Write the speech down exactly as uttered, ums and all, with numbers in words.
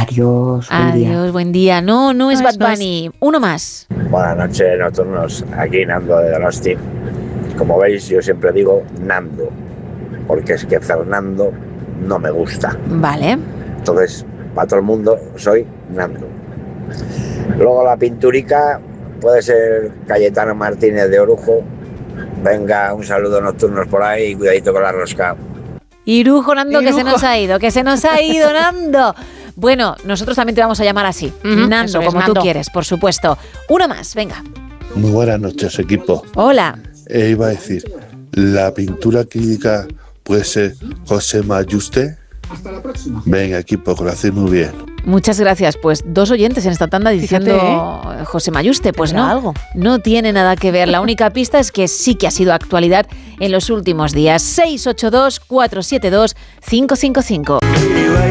Adiós, buen día. Adiós, buen día. No, no es No Bad es, no es. Bunny. Uno más. Buenas noches, nocturnos. Aquí Nando de Donosti. Como veis, yo siempre digo Nando, porque es que Fernando no me gusta. Vale. Entonces, para todo el mundo, soy Nando. Luego la pinturica puede ser Cayetano Martínez de Orujo. Venga, un saludo nocturnos por ahí y cuidadito con la rosca. Irujo, Nando, que Irujo. se nos ha ido, que se nos ha ido, Nando. Bueno, nosotros también te vamos a llamar así. Ujú, Nando, eso es, como Nando. tú quieres, por supuesto. Uno más, venga. Muy buenas noches, equipo. Hola. Eh, iba a decir, la pintura clínica puede ser José Mayuste. Venga, equipo, que lo hacéis muy bien. Muchas gracias. Pues dos oyentes en esta tanda diciendo Fíjate, José Mayuste. Pues Tendrá no, algo. no tiene nada que ver. La única pista es que sí que ha sido actualidad en los últimos días. seis ocho dos, cuatro siete dos, cinco cinco cinco.